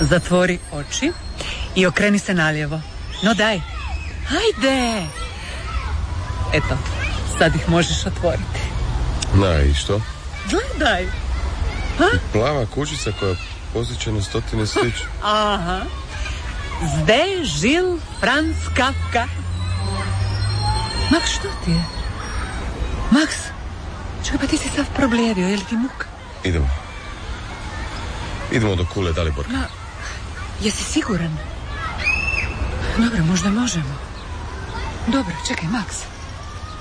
Zatvori oči i okreni se nalijevo. No daj. Hajde. Eto, sad ih možeš otvoriti. I što? Gledaj. Plava kućica koja posjeća na stotine sliča. Aha. Zde žil Franz Kafka. Maks, što ti je? Maks, čekaj, pa ti si sav probljedio, je li ti muka? Idemo do kule Daliborka. Jesi siguran? Dobro, možda možemo. Dobro, čekaj, Maks.